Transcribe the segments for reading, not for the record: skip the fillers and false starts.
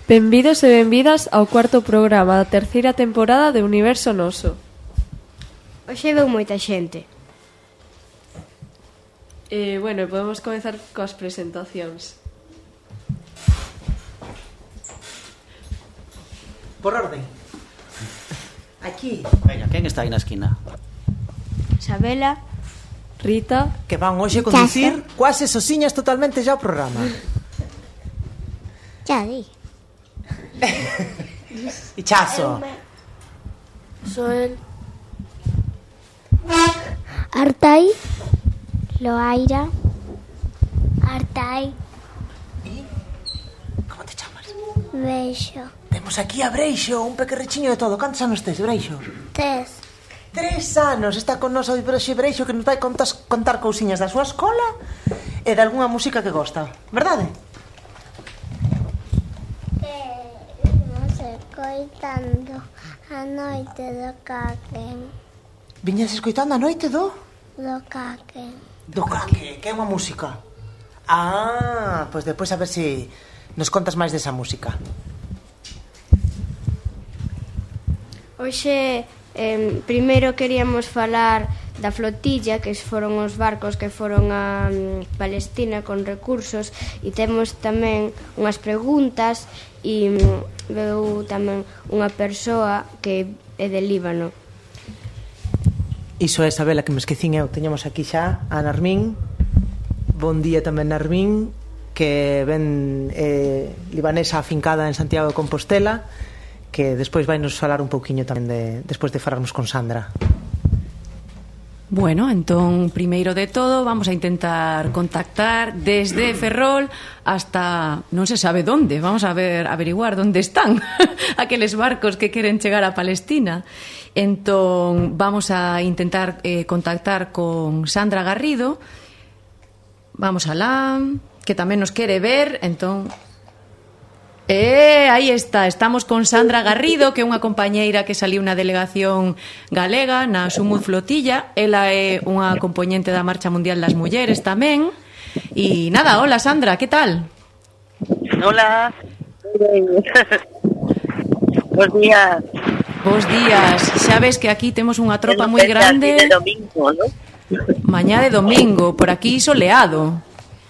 Benvidos e benvidas ao cuarto programa da terceira temporada de Universo Noso. Hoxe veu moita xente. Bueno, podemos comezar coas presentacións. Por orden. Aquí. Venga, quen está aí na esquina? Isabela, Rita, Que van hoxe a conducir quase sosiñas totalmente já o programa. Ya di. Ichazo. Soel. Artai. Loaira. Artai. Como te chamas? Beixo. Temos aquí a Breixo, un pequerrichiño de todo. Cantos anos tes, Breixo? 3. 3 anos. Está con nos hoy Breixo que nos vai contar cousiñas da súa escola e de algunha música que gosta. Verdade? Vimos escoitando a noite do Caque. Viñas escoitando a noite do Caque. que é unha música. Pois depois a ver se nos contas máis desa música. hoxe primeiro queríamos falar da flotilla, que foron os barcos que foron a Palestina con recursos, e temos tamén unhas preguntas e veu tamén unha persoa que é de Líbano. Iso é, Isabela, que me esquecín eu. Teñamos aquí xa a Narmín. Bon día tamén, Narmín, que ven libanesa afincada en Santiago de Compostela, que despois vai nos falar un pouquiño tamén despois de falarnos con Sandra. Bueno, entón, primeiro de todo, vamos a intentar contactar desde Ferrol hasta non se sabe onde. Vamos a averiguar onde están aqueles barcos que queren chegar a Palestina. Entón, vamos a intentar contactar con Sandra Garrido. Vamos alá, que tamén nos quere ver. Entón, aí está, estamos con Sandra Garrido, que é unha compañeira que saliu na delegación galega na Sumud Flotilla. Ela é unha compoñente da Marcha Mundial das Mulleres tamén. E nada, hola Sandra, que tal? Hola. Bos días. Bos días. Xa ves que aquí temos unha tropa moi grande. De domingo, ¿no? Mañá de domingo, por aquí soleado.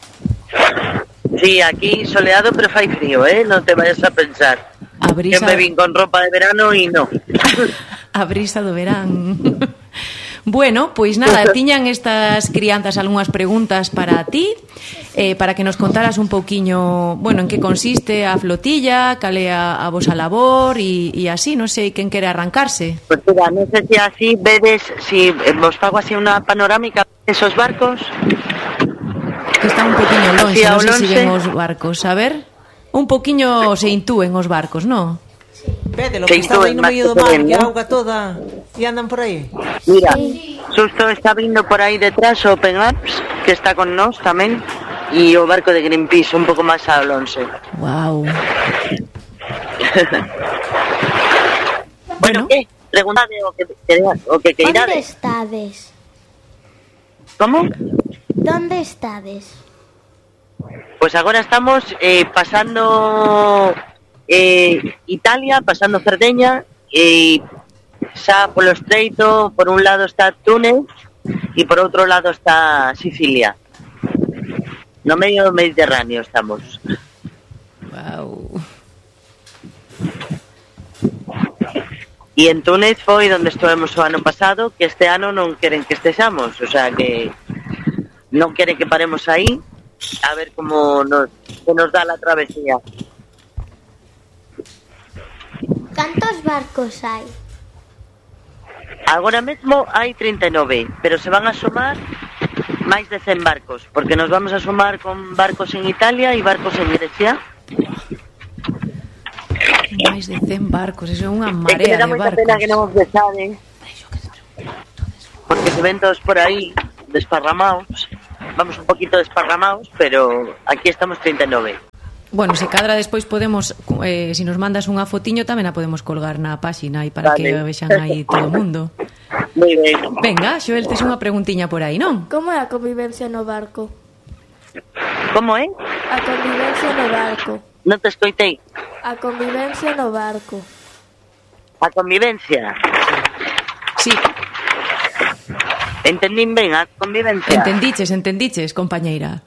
Sí, aquí soleado, pero fai frío, non te vayas a pensar. Que me vin con ropa de verano e no. A brisa do verán. Bueno, pois nada, tiñan estas crianzas algunhas preguntas para ti, para que nos contaras un pouquiño, bueno, en que consiste a flotilla, cal é a vosa labor e así, non sei quen quere arrancarse. Pues mira, non sei se así vedes, si vos fago así unha panorámica de esos barcos. Que están un poquinho longe, non sei se ven os barcos. A ver, un poquinho se intúen os barcos, non? Vede, lo que está aí no medio do mar, que a auga toda, e andan por aí. Mira, xusto está vindo por aí detrás o Open Arms, que está con nós tamén, e o barco de Greenpeace un pouco máis ao lonxe. Wow. Bueno, que? Preguntade o que queirades. Onde estades? Como? Donde estades? Pues agora estamos pasando Italia, pasando Cerdeña, e xa polo estreito, por un lado está Túnez e por outro lado está Sicilia. No medio do Mediterráneo estamos. Wow. E en Túnez foi onde estivemos o ano pasado, que este ano non queren que estexamos, o sea que non queren que paremos aí, a ver como nos dá la travesía. Cantos barcos hai? Agora mesmo hai 39, pero se van a sumar máis de 100 barcos, porque nos vamos a sumar con barcos en Italia e barcos en Grecia. Máis de 100 barcos, eso é unha marea de barcos. É que me dá moita pena que non os besade, porque se ven todos por aí desparramados. Vamos un poquito desparramados, pero aquí estamos 39. Bueno, se cadra despois podemos, se nos mandas unha fotiño tamén a podemos colgar na páxina e para que vexan aí todo o mundo. Moi ben. Venga, Xoel, tes unha preguntiña por aí, non? Como é a convivencia no barco? Como é? A convivencia no barco. Non te escoitei. A convivencia no barco. A convivencia. Sí, Entendín ben a convivencia. entendiches, compañeira.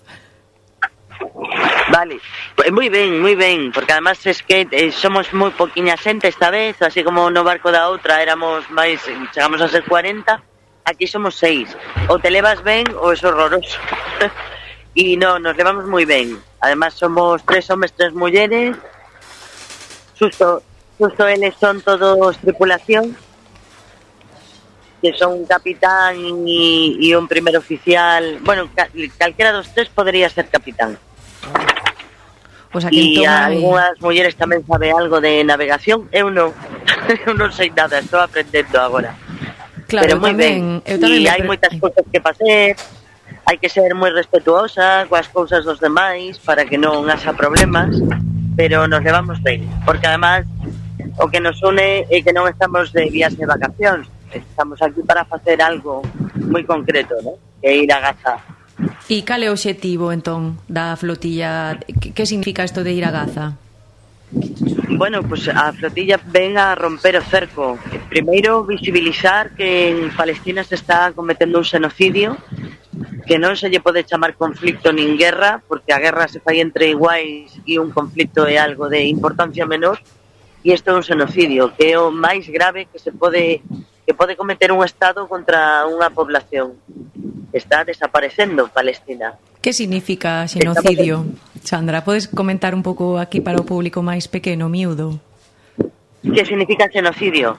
Vale, moi ben, porque además es que somos moi poquinha xente esta vez, así como no barco da outra éramos máis, chegamos a ser 40, aquí somos 6. Ou te levas ben ou é horroroso. E non, nos levamos moi ben. Además somos 3 homes, 3 mulleres. Justo eles son todos tripulación, que son un capitán e un primer oficial. Bueno, calquera dos 3 podría ser capitán. O sea, que E algunhas mulleres tamén sabe algo de navegación. Eu non eu non sei nada, estou aprendendo agora. Claro, pero moi ben. E hai moitas cousas que facer. Hai que ser moi respetuosa coas cousas dos demais para que non haxa problemas, pero nos levamos ben, porque además o que nos une é que non estamos de vías de vacacións, estamos aquí para facer algo moi concreto, ¿no? Que ir a Gaza. E cal é o obxectivo, entón, da flotilla? Que significa isto de ir a Gaza? Bueno, pues a flotilla ven a romper o cerco. Primeiro, visibilizar que en Palestina se está cometendo un xenocidio, que non se lle pode chamar conflicto nin guerra, porque a guerra se fai entre iguais e un conflicto é algo de importancia menor, e isto é un xenocidio, que é o máis grave que pode cometer un Estado contra unha población. Está desaparecendo Palestina. Que significa xenocidio? Sandra, podes comentar un pouco aquí para o público máis pequeno, miúdo? Que significa xenocidio?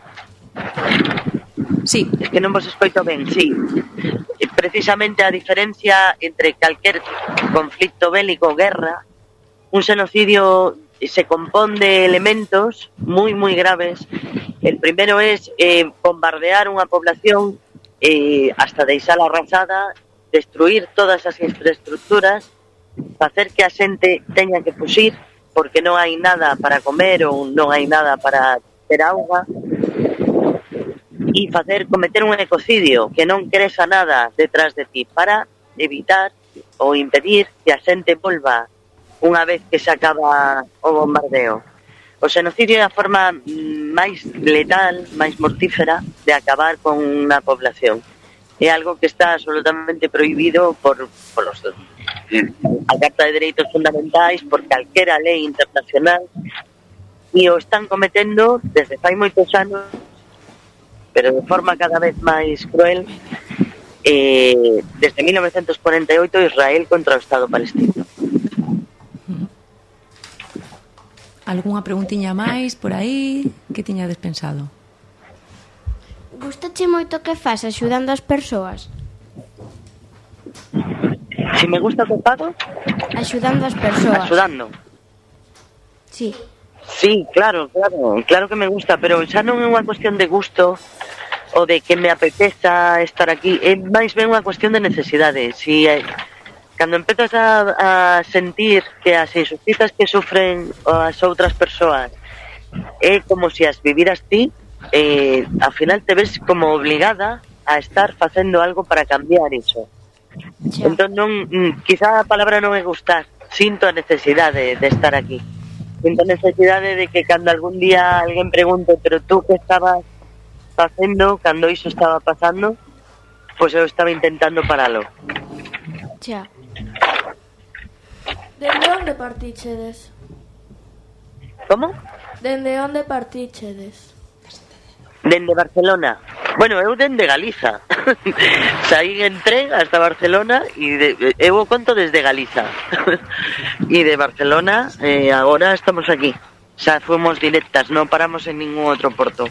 Sí. Es que non vos escoito ben, sí. Precisamente a diferencia entre calquer conflicto bélico, guerra, un xenocidio se compón de elementos moi graves. El primero es bombardear unha población hasta deixala arrasada, destruir todas as infraestructuras, facer que a xente teña que fuxir porque non hai nada para comer ou non hai nada para ter auga, e cometer un ecocidio, que non cresa nada detrás de ti, para evitar ou impedir que a xente volva unha vez que se acaba o bombardeo. O xenocidio é a forma máis letal, máis mortífera de acabar con unha población. É algo que está absolutamente prohibido por a Carta de Dereitos Fundamentais, por calquera lei internacional, e o están cometendo desde fai moitos anos, pero de forma cada vez máis cruel, desde 1948 Israel contra o Estado palestino. Algúnha preguntiña máis por aí? Que tiñades pensado? Gustache moito que faz axudando as persoas? Si me gusta o que fago? Axudando as persoas. Axudando. Sí. Sí, claro que me gusta, pero xa non é unha cuestión de gusto ou de que me apeteza estar aquí, é máis ben unha cuestión de necesidade. Si cando empezas a sentir que as injusticias que sufren as outras persoas é como se as viviras ti, ao final te ves como obligada a estar facendo algo para cambiar iso. Entón quizá a palabra non é gustar, sinto a necesidade de estar aquí, sinto a necesidade de que cando algún día alguén pregunte pero tú que estabas facendo cando iso estaba pasando, pois eu estaba intentando paralo. Xa. Dende onde partichedes? Como? Dende onde partichedes? Dende Barcelona. Bueno, eu dende Galiza. Saí en tren hasta Barcelona e eu o conto desde Galiza. E de Barcelona agora estamos aquí. Xa fomos directas, non paramos en ningún outro porto.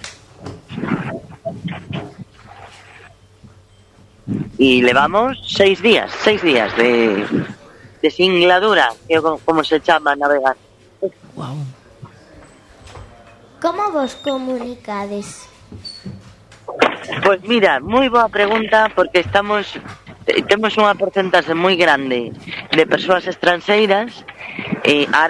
E levamos 6 días de singladura, que é como se chama navegar. Wow. Como vos comunicades? Pois mira, moi boa pregunta, porque temos unha porcentaxe moi grande de persoas estranxeiras,